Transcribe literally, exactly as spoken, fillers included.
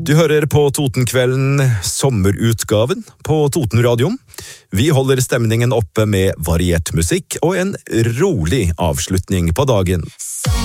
Du hører på Totenkvelden, sommerutgaven på Totenradioen. Vi holder stemningen oppe med variert musikk og en rolig avslutning på dagen.